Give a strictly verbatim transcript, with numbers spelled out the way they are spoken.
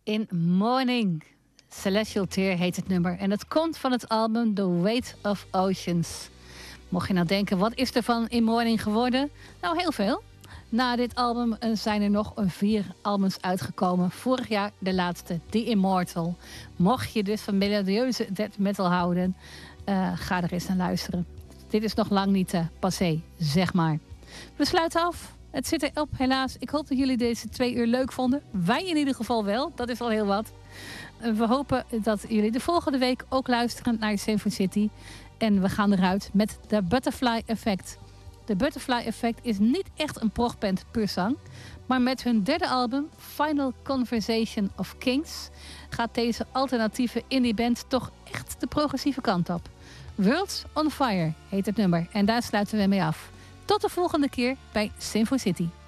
In Morning. Celestial Tear heet het nummer. En het komt van het album The Weight of Oceans. Mocht je nou denken, wat is er van In Morning geworden? Nou, heel veel. Na dit album zijn er nog vier albums uitgekomen. Vorig jaar de laatste, The Immortal. Mocht je dus van melodieuze death metal houden, uh, ga er eens naar luisteren. Dit is nog lang niet uh, passé, zeg maar. We sluiten af. Het zit erop, helaas. Ik hoop dat jullie deze twee uur leuk vonden. Wij in ieder geval wel. Dat is al heel wat. We hopen dat jullie de volgende week ook luisteren naar Symphony City. En we gaan eruit met de Butterfly Effect. De Butterfly Effect is niet echt een progband puur zang. Maar met hun derde album, Final Conversation of Kings, gaat deze alternatieve indie band toch echt de progressieve kant op. Worlds on Fire heet het nummer. En daar sluiten we mee af. Tot de volgende keer bij Symphony City.